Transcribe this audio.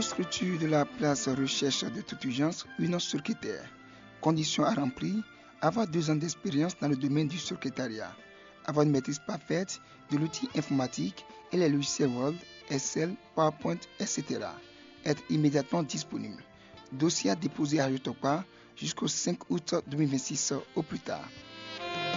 structure de la place recherche de toute urgence, une secrétaire. Conditions à remplir, avoir 2 ans d'expérience dans le domaine du secrétariat, avoir une maîtrise parfaite de l'outil informatique et les logiciels Word, Excel, PowerPoint, etc. Être immédiatement disponible. Dossier à déposer à Yotopa jusqu'au 5 août 2026 au plus tard.